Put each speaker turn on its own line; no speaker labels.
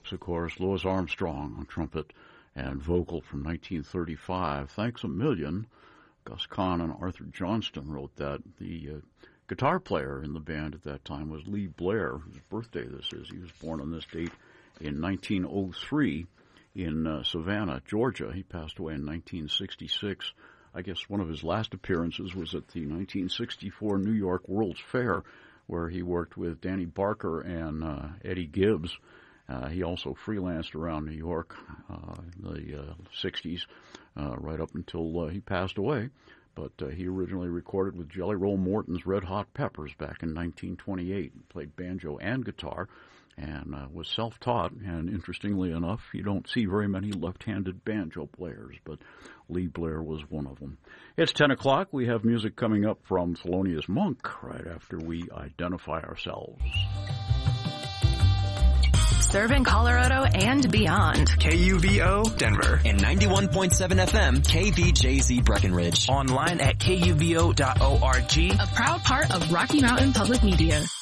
of course, Louis Armstrong on trumpet and vocal from 1935. Thanks a Million. Gus Kahn and Arthur Johnston wrote that. The guitar player in the band at that time was Lee Blair, whose birthday this is. He was born on this date in 1903 in Savannah, Georgia. He passed away in 1966. I guess one of his last appearances was at the 1964 New York World's Fair, where he worked with Danny Barker and Eddie Gibbs. He also freelanced around New York in the 60s, right up until he passed away. But he originally recorded with Jelly Roll Morton's Red Hot Peppers back in 1928. He played banjo and guitar and was self-taught. And interestingly enough, you don't see very many left-handed banjo players, but Lee Blair was one of them. It's 10 o'clock. We have music coming up from Thelonious Monk right after we identify ourselves.
Serving Colorado and beyond.
KUVO Denver
and 91.7 FM KVJZ Breckenridge.
Online at KUVO.org.
A proud part of Rocky Mountain Public Media.